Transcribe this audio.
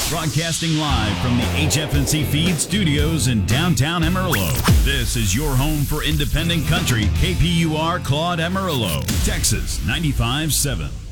Broadcasting live from the HFNC Feed Studios in downtown Amarillo. This is your home for independent country, KPUR Claude Amarillo, Texas 95.7.